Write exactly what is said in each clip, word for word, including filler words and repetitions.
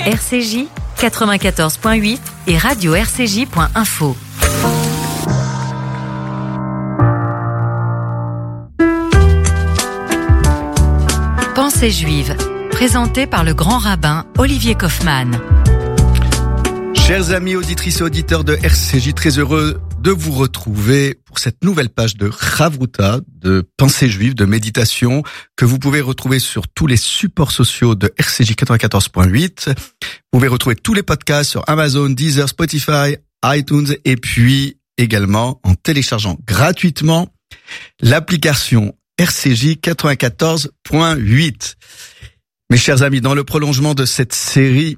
R C J quatre-vingt-quatorze point huit et radio r c j point info. Pensée juive, présentée par le grand rabbin Olivier Kaufmann. Chers amis auditrices et auditeurs de R C J, très heureux de vous retrouver pour cette nouvelle page de Chavruta, de pensée juive, de méditation, que vous pouvez retrouver sur tous les supports sociaux de R C J quatre-vingt-quatorze point huit. Vous pouvez retrouver tous les podcasts sur Amazon, Deezer, Spotify, iTunes, et puis également en téléchargeant gratuitement l'application R C J quatre-vingt-quatorze point huit. Mes chers amis, dans le prolongement de cette série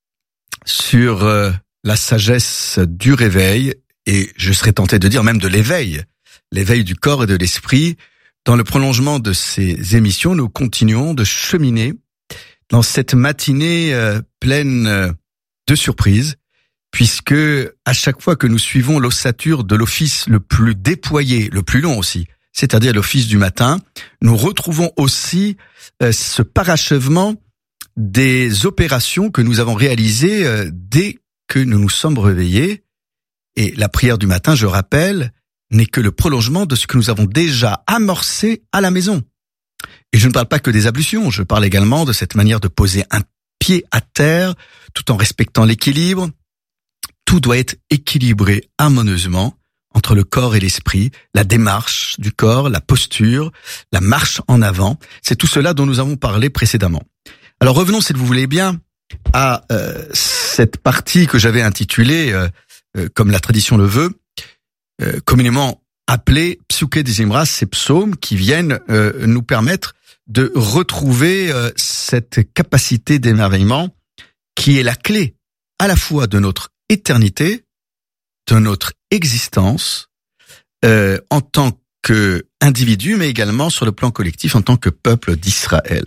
sur euh, la sagesse du réveil, et je serais tenté de dire même de l'éveil, l'éveil du corps et de l'esprit, dans le prolongement de ces émissions, nous continuons de cheminer dans cette matinée euh, pleine euh, de surprises, puisque à chaque fois que nous suivons l'ossature de l'office le plus déployé, le plus long aussi, c'est-à-dire l'office du matin, nous retrouvons aussi euh, ce parachèvement des opérations que nous avons réalisées euh, dès que nous nous sommes réveillés. Et la prière du matin, je rappelle, n'est que le prolongement de ce que nous avons déjà amorcé à la maison. Et je ne parle pas que des ablutions, je parle également de cette manière de poser un pied à terre tout en respectant l'équilibre. Tout doit être équilibré harmonieusement entre le corps et l'esprit, la démarche du corps, la posture, la marche en avant. C'est tout cela dont nous avons parlé précédemment. Alors revenons, si vous voulez bien, à euh, cette partie que j'avais intitulée, euh, euh, comme la tradition le veut, euh, communément appelée Psuké des Zimra, ces psaumes qui viennent euh, nous permettre de retrouver euh, cette capacité d'émerveillement qui est la clé à la fois de notre éternité, de notre existence euh, en tant qu'individu, mais également sur le plan collectif en tant que peuple d'Israël.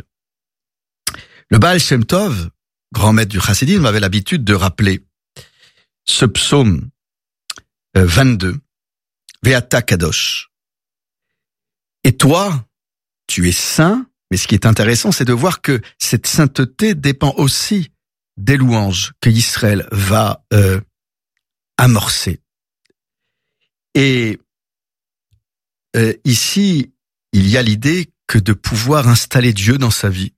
Le Baal Shem Tov, grand maître du chassidisme, avait l'habitude de rappeler ce psaume euh, vingt-deux, Ve'ata Kadosh. Et toi, tu es saint, mais ce qui est intéressant, c'est de voir que cette sainteté dépend aussi des louanges que Israël va euh, amorcer. Et euh, ici, il y a l'idée que de pouvoir installer Dieu dans sa vie.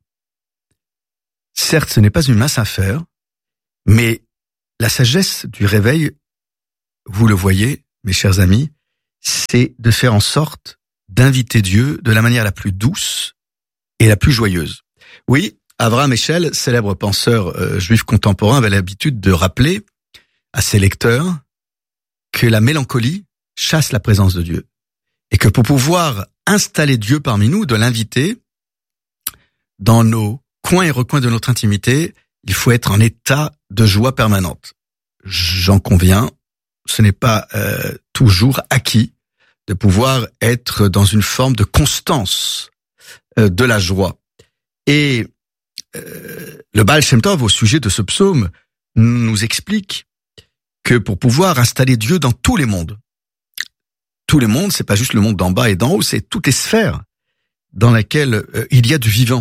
Certes, ce n'est pas une mince affaire, mais la sagesse du réveil, vous le voyez, mes chers amis, c'est de faire en sorte d'inviter Dieu de la manière la plus douce et la plus joyeuse. Oui, Avraham Eshel, célèbre penseur euh, juif contemporain, avait l'habitude de rappeler à ses lecteurs que la mélancolie chasse la présence de Dieu. Et que pour pouvoir installer Dieu parmi nous, de l'inviter dans nos coins et recoins de notre intimité, il faut être en état de joie permanente. J'en conviens, ce n'est pas euh, toujours acquis de pouvoir être dans une forme de constance euh, de la joie. Et euh, le Baal Shem Tov, au sujet de ce psaume, nous explique que pour pouvoir installer Dieu dans tous les mondes, tous les mondes, c'est pas juste le monde d'en bas et d'en haut, c'est toutes les sphères dans lesquelles euh, il y a du vivant.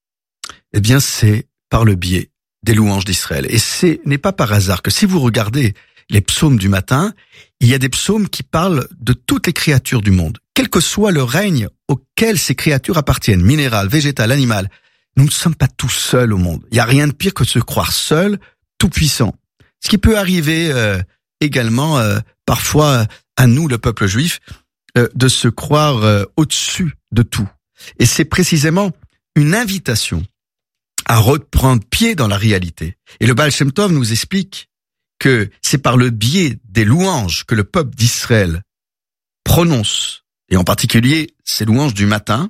Eh bien, c'est par le biais des louanges d'Israël. Et ce n'est pas par hasard que si vous regardez les psaumes du matin, il y a des psaumes qui parlent de toutes les créatures du monde, quel que soit le règne auquel ces créatures appartiennent, minéral, végétal, animal. Nous ne sommes pas tout seuls au monde. Il n'y a rien de pire que de se croire seul, tout puissant. Ce qui peut arriver euh, également euh, parfois à nous, le peuple juif, euh, de se croire euh, au-dessus de tout. Et c'est précisément une invitation à reprendre pied dans la réalité. Et le Baal Shem Tov nous explique que c'est par le biais des louanges que le peuple d'Israël prononce, et en particulier ces louanges du matin,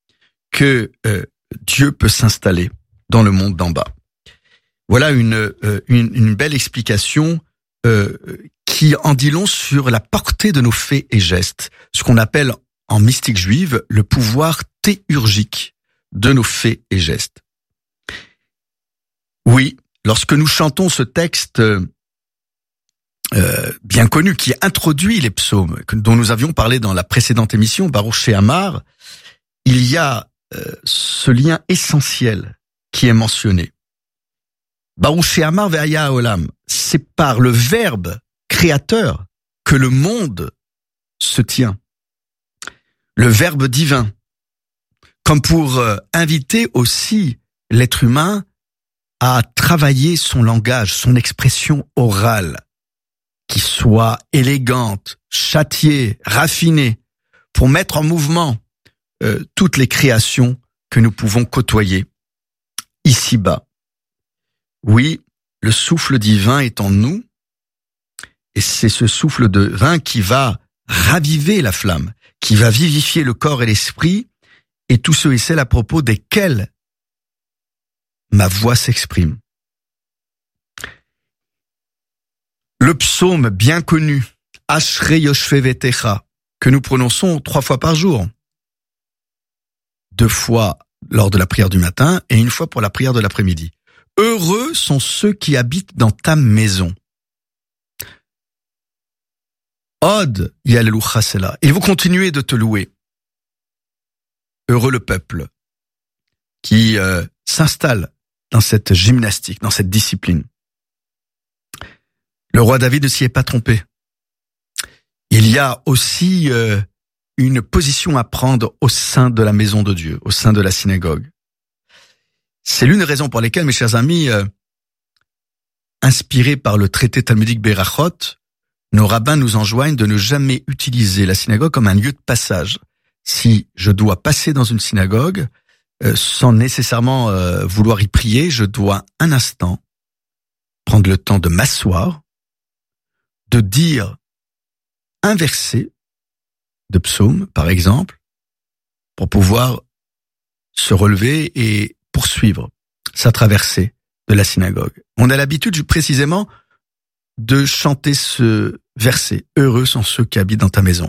que euh, Dieu peut s'installer dans le monde d'en bas. Voilà une, euh, une, une belle explication euh, qui en dit long sur la portée de nos faits et gestes, ce qu'on appelle en mystique juive le pouvoir théurgique de nos faits et gestes. Oui, lorsque nous chantons ce texte euh, bien connu qui introduit les psaumes, dont nous avions parlé dans la précédente émission, Baruch She'amar, il y a euh, ce lien essentiel qui est mentionné. Baruch Amar ve'haya olam. C'est par le verbe créateur que le monde se tient. Le verbe divin. Comme pour euh, inviter aussi l'être humain à travailler son langage, son expression orale, qui soit élégante, châtiée, raffinée, pour mettre en mouvement euh, toutes les créations que nous pouvons côtoyer ici-bas. Oui, le souffle divin est en nous, et c'est ce souffle divin qui va raviver la flamme, qui va vivifier le corps et l'esprit, et tous ceux et celles à propos desquels ma voix s'exprime. Le psaume bien connu, Ashrei Yoshvei Vetecha, que nous prononçons trois fois par jour. Deux fois lors de la prière du matin et une fois pour la prière de l'après-midi. Heureux sont ceux qui habitent dans ta maison. Od Yalelu Chasela. Ils vont continuer de te louer. Heureux le peuple qui euh, s'installe dans cette gymnastique, dans cette discipline. Le roi David ne s'y est pas trompé. Il y a aussi euh, une position à prendre au sein de la maison de Dieu, au sein de la synagogue. C'est l'une des raisons pour lesquelles, mes chers amis, euh, inspirés par le traité talmudique Berachot, nos rabbins nous enjoignent de ne jamais utiliser la synagogue comme un lieu de passage. Si je dois passer dans une synagogue, euh, sans nécessairement euh, vouloir y prier, je dois un instant prendre le temps de m'asseoir, de dire un verset de psaume, par exemple, pour pouvoir se relever et poursuivre sa traversée de la synagogue. On a l'habitude précisément de chanter ce verset. Heureux sont ceux qui habitent dans ta maison.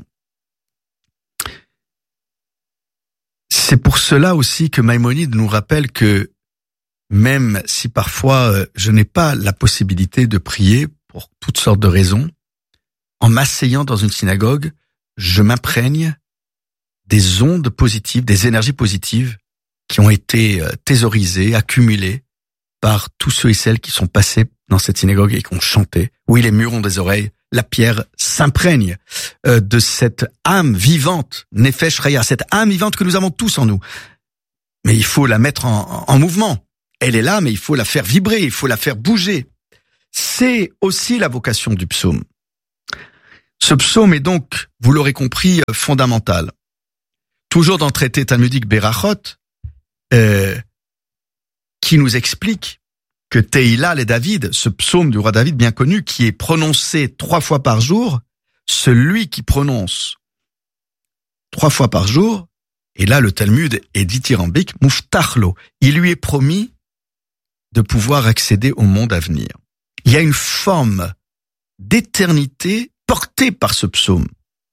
C'est pour cela aussi que Maïmonide nous rappelle que même si parfois je n'ai pas la possibilité de prier pour toutes sortes de raisons, en m'asseyant dans une synagogue, je m'imprègne des ondes positives, des énergies positives qui ont été thésaurisées, accumulées par tous ceux et celles qui sont passés dans cette synagogue et qui ont chanté. Oui, les murs ont des oreilles, la pierre s'imprègne de cette âme vivante, Nefesh Chaya, cette âme vivante que nous avons tous en nous. Mais il faut la mettre en, en mouvement. Elle est là, mais il faut la faire vibrer, il faut la faire bouger. C'est aussi la vocation du psaume. Ce psaume est donc, vous l'aurez compris, fondamental. Toujours dans le traité talmudique Berachot, euh, qui nous explique que Tehila et David, ce psaume du roi David bien connu, qui est prononcé trois fois par jour, celui qui prononce trois fois par jour, et là le Talmud est dithyrambique, Muftachlo, il lui est promis de pouvoir accéder au monde à venir. Il y a une forme d'éternité portée par ce psaume.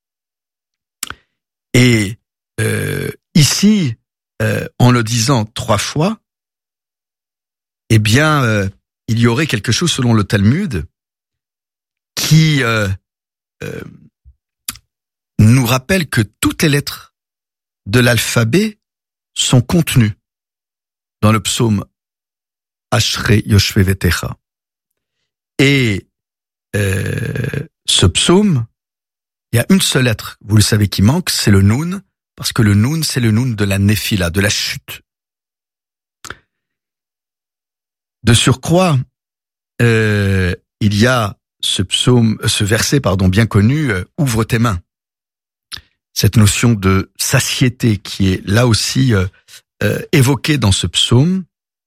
Et euh, ici, euh, en le disant trois fois, eh bien, euh, il y aurait quelque chose selon le Talmud qui euh, euh, nous rappelle que toutes les lettres de l'alphabet sont contenues dans le psaume Ashrei Yoshvei Vetecha. Et euh, ce psaume, il y a une seule lettre, vous le savez, qui manque, c'est le Nun, parce que le Nun, c'est le Nun de la Néphila, de la chute. De surcroît, euh, il y a ce psaume, ce verset, pardon, bien connu, euh, ouvre tes mains. Cette notion de satiété qui est là aussi euh, euh, évoquée dans ce psaume.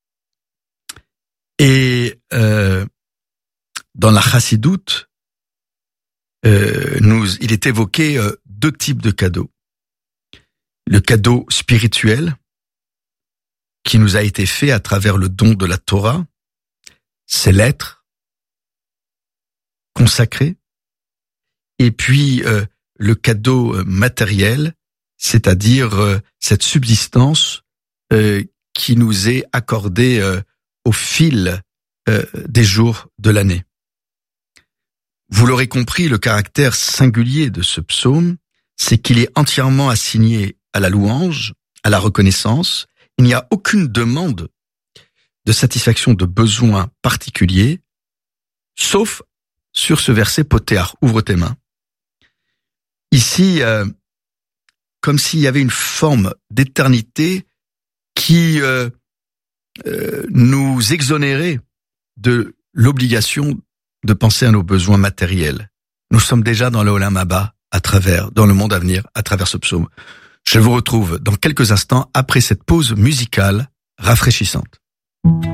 Et euh, dans la Chassidoute, euh, nous, il est évoqué euh, deux types de cadeaux. Le cadeau spirituel, qui nous a été fait à travers le don de la Torah, ces lettres consacrées, et puis euh, le cadeau matériel, c'est-à-dire euh, cette subsistance euh, qui nous est accordée euh, au fil euh, des jours de l'année. Vous l'aurez compris, le caractère singulier de ce psaume, c'est qu'il est entièrement assigné à la louange, à la reconnaissance. Il n'y a aucune demande de satisfaction de besoins particuliers, sauf sur ce verset potéar, ouvre tes mains. Ici, euh, comme s'il y avait une forme d'éternité qui euh, euh, nous exonérait de l'obligation de penser à nos besoins matériels. Nous sommes déjà dans le Olam Haba, à travers, dans le monde à venir, à travers ce psaume. Je vous retrouve dans quelques instants après cette pause musicale rafraîchissante.